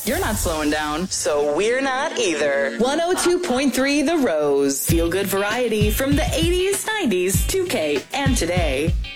You're not slowing down. So we're not either. 102.3 The Rose. Feel good variety from the 80s, 90s, 2K, and today.